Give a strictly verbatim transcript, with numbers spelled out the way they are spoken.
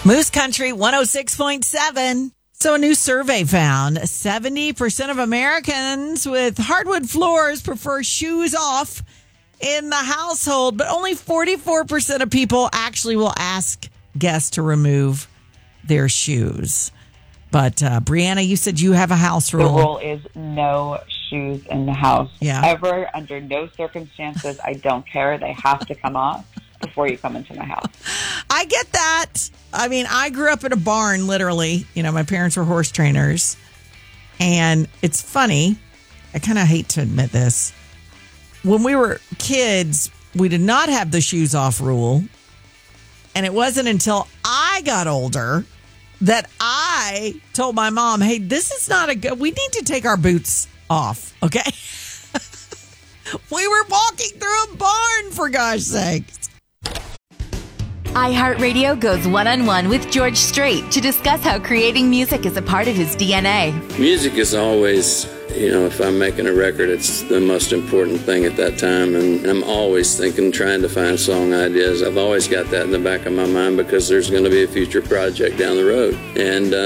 Moose Country one oh six point seven. So a new survey found seventy percent of Americans with hardwood floors prefer shoes off in the household, but only forty-four percent of people actually will ask guests to remove their shoes. But uh, Brianna, you said you have a house rule. The rule is no shoes in the house. Yeah. Ever, under no circumstances. I don't care. They have to come off before you come into my house. I get that. I mean, I grew up in a barn, literally. You know, my parents were horse trainers. And it's funny. I kind of hate to admit this. When we were kids, we did not have the shoes off rule. And it wasn't until I got older that I told my mom, hey, this is not a good, we need to take our boots off, okay? We were walking through a barn, for gosh sakes. iHeartRadio goes one-on-one with George Strait to discuss how creating music is a part of his D N A. Music is always, you know, if I'm making a record, it's the most important thing at that time. And I'm always thinking, trying to find song ideas. I've always got that in the back of my mind because there's going to be a future project down the road. And, uh,